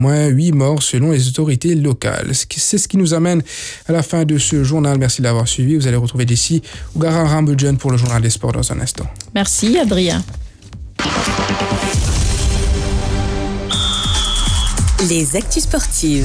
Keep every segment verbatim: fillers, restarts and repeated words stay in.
moins huit morts selon les autorités locales. C'est ce qui nous amène à la fin de ce journal. Merci de l'avoir suivi. Vous allez retrouver d'ici Ougara Rambodjan pour le journal des sports dans un instant. Merci Adrien. Les actus sportives.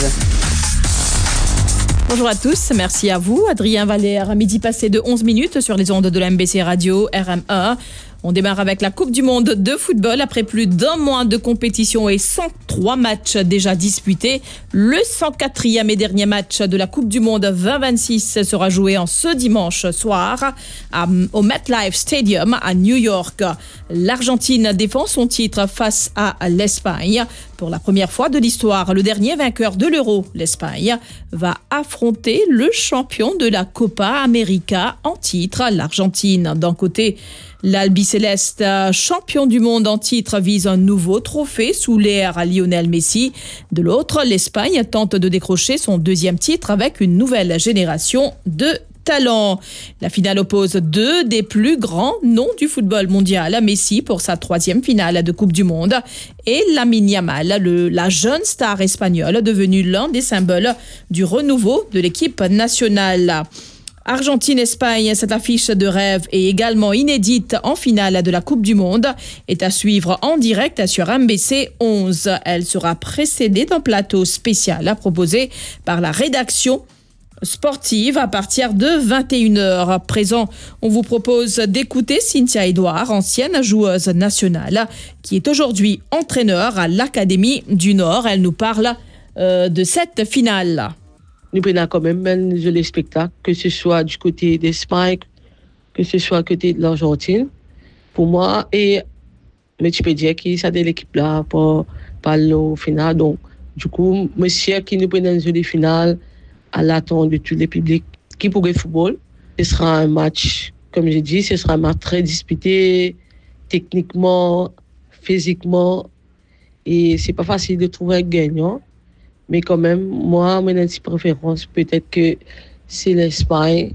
Bonjour à tous, merci à vous. Adrien Valère, à midi passé de onze minutes sur les ondes de la M B C Radio R M un. On démarre avec la Coupe du Monde de football. Après plus d'un mois de compétition et cent trois matchs déjà disputés, le cent quatrième et dernier match de la Coupe du Monde vingt vingt-six sera joué en ce dimanche soir à, au MetLife Stadium à New York. L'Argentine défend son titre face à l'Espagne. Pour la première fois de l'histoire, le dernier vainqueur de l'Euro, l'Espagne, va affronter le champion de la Copa América en titre, l'Argentine. D'un côté, l'Albiceleste, champion du monde en titre, vise un nouveau trophée sous l'ère à Lionel Messi. De l'autre, l'Espagne tente de décrocher son deuxième titre avec une nouvelle génération de talents. La finale oppose deux des plus grands noms du football mondial. Messi pour sa troisième finale de Coupe du Monde et Lamine Yamal, le, la jeune star espagnole devenue l'un des symboles du renouveau de l'équipe nationale. Argentine-Espagne, cette affiche de rêve est également inédite en finale de la Coupe du Monde, est à suivre en direct sur M B C onze. Elle sera précédée d'un plateau spécial proposé par la rédaction sportive à partir de vingt et une heures. À présent, on vous propose d'écouter Cynthia Edouard, ancienne joueuse nationale, qui est aujourd'hui entraîneur à l'Académie du Nord. Elle nous parle euh, de cette finale. Nous prenons quand même un joli spectacle, que ce soit du côté d'Espagne, que ce soit du côté de l'Argentine. Pour moi, et mais tu peux dire que ça de l'équipe là pour parler au final. Donc, du coup, monsieur qui nous prend une jolie finale à l'attente de tous les publics qui pour le football. Ce sera un match, comme j'ai dit, ce sera un match très disputé, techniquement, physiquement, et c'est pas facile de trouver un gagnant. Mais quand même, moi, mon petite préférence, peut-être que c'est l'Espagne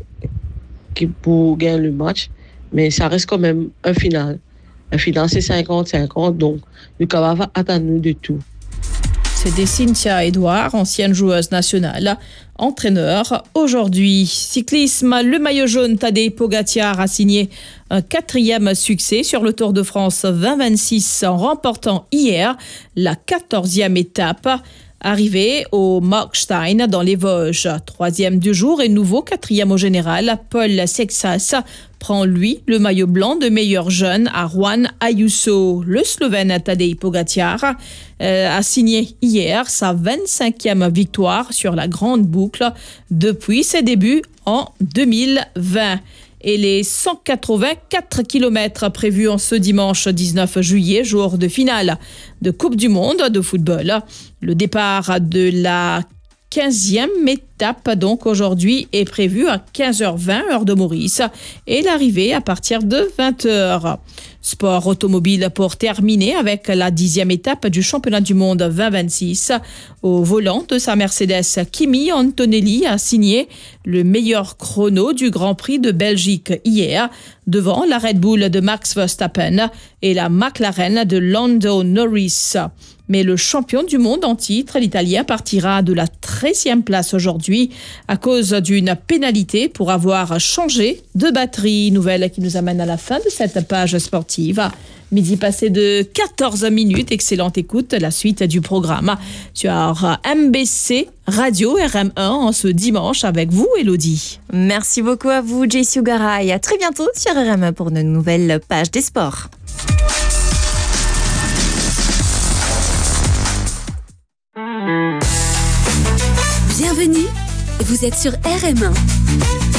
qui pour gagner le match. Mais ça reste quand même un final. Un final, c'est cinquante cinquante, donc le Cava va attendre de tout. C'était Cynthia Edouard, ancienne joueuse nationale, entraîneur. Aujourd'hui, cyclisme, le maillot jaune Tadej Pogacar a signé un quatrième succès sur le Tour de France vingt vingt-six en remportant hier la quatorzième étape. Arrivé au Markstein dans les Vosges, troisième du jour et nouveau quatrième au général, Paul Sexas prend lui le maillot blanc de meilleur jeune à Juan Ayuso. Le Slovène Tadej Pogacar euh, a signé hier sa vingt-cinquième victoire sur la grande boucle depuis ses débuts en deux mille vingt. Et les cent quatre-vingt-quatre kilomètres prévus en ce dimanche dix-neuf juillet, jour de finale de Coupe du Monde de football. Le départ de la quinzième étape, donc aujourd'hui, est prévu à quinze heures vingt, heure de Maurice, et l'arrivée à partir de vingt heures. Sport automobile pour terminer avec la dixième étape du championnat du monde vingt vingt-six. Au volant de sa Mercedes, Kimi Antonelli a signé le meilleur chrono du Grand Prix de Belgique hier, devant la Red Bull de Max Verstappen et la McLaren de Lando Norris. Mais le champion du monde en titre, l'Italien, partira de la treizième place aujourd'hui à cause d'une pénalité pour avoir changé de batterie. Nouvelle qui nous amène à la fin de cette page sportive. Midi passé de quatorze minutes. Excellente écoute. La suite du programme sur M B C Radio R M un en ce dimanche avec vous, Elodie. Merci beaucoup à vous, Jessie Ougara, et à très bientôt sur R M un pour une nouvelle page des sports. Bienvenue, vous êtes sur R M un.